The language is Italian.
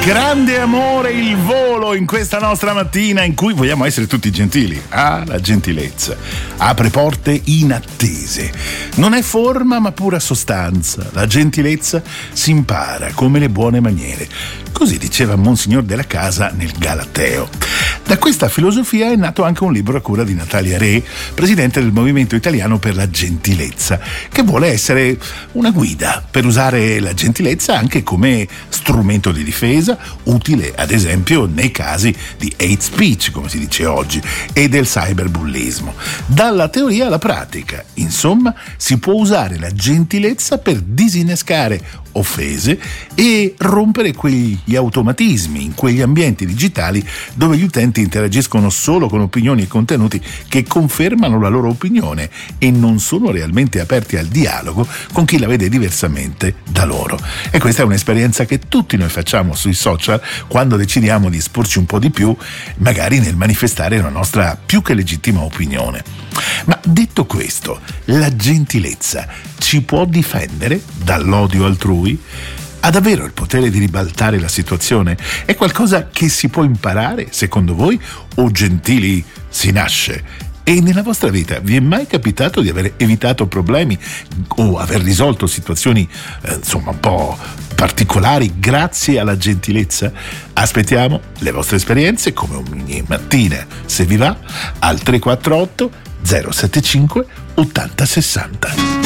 Grande amore il volo in questa nostra mattina in cui vogliamo essere tutti gentili. La gentilezza apre porte inattese. Non è forma ma pura sostanza. La gentilezza si impara come le buone maniere. Così diceva Monsignor della Casa nel Galateo. Da questa filosofia è nato anche un libro a cura di Natalia Re, presidente del Movimento Italiano per la Gentilezza, che vuole essere una guida per usare la gentilezza anche come strumento di difesa, utile ad esempio nei casi di hate speech, come si dice oggi, e del cyberbullismo. Dalla teoria alla pratica, insomma, si può usare la gentilezza per disinnescare offese e rompere quegli automatismi in quegli ambienti digitali dove gli utenti interagiscono solo con opinioni e contenuti che confermano la loro opinione e non sono realmente aperti al dialogo con chi la vede diversamente da loro. E questa è un'esperienza che tutti noi facciamo sui social quando decidiamo di esporci un po' di più, magari nel manifestare la nostra più che legittima opinione. Ma detto questo, la gentilezza ci può difendere dall'odio altrui? Ha davvero il potere di ribaltare la situazione? È qualcosa che si può imparare, secondo voi, o gentili si nasce? E nella vostra vita vi è mai capitato di aver evitato problemi o aver risolto situazioni un po' particolari grazie alla gentilezza? Aspettiamo le vostre esperienze come ogni mattina, se vi va, al 348 075 80 60.